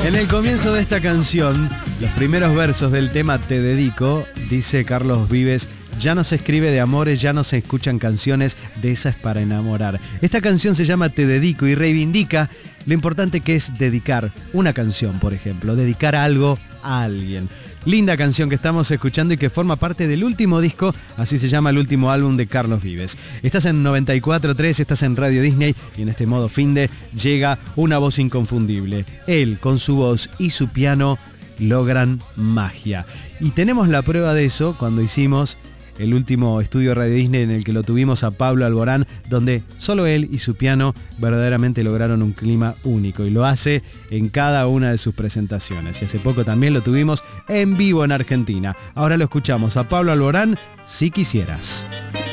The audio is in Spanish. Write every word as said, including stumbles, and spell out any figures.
En el comienzo de esta canción, los primeros versos del tema Te Dedico, dice Carlos Vives: ya no se escribe de amores, ya no se escuchan canciones, de esas para enamorar. Esta canción se llama Te Dedico y reivindica lo importante que es dedicar una canción, por ejemplo, dedicar algo a alguien. Linda canción que estamos escuchando y que forma parte del último disco, así se llama el último álbum de Carlos Vives. Estás en noventa y cuatro punto tres, estás en Radio Disney y en este modo finde llega una voz inconfundible. Él, con su voz y su piano, logran magia. Y tenemos la prueba de eso cuando hicimos el último estudio Radio Disney en el que lo tuvimos a Pablo Alborán, donde solo él y su piano verdaderamente lograron un clima único, y lo hace en cada una de sus presentaciones. Y hace poco también lo tuvimos en vivo en Argentina. Ahora lo escuchamos a Pablo Alborán, Si Quisieras.